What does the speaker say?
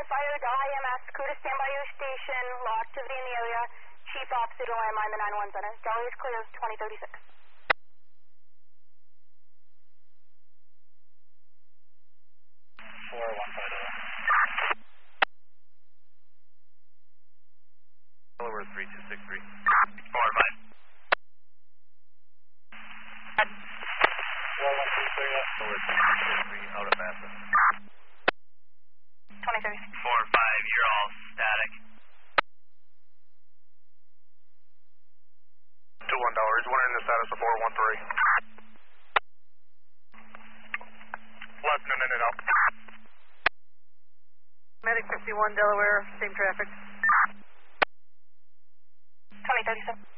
Fire, Delhi IMS, crew to stand by your station, low activity in the area. Chief Officer to landmine the 911 center. Delhi is clear, 2036. 415. Delaware 3263. 415. 413, out of Massa. 2036. 4-5, you're all static. 2-1 Delaware, is wondering the status of 413. Less than a minute out. Medic 51 Delaware, same traffic. 2037.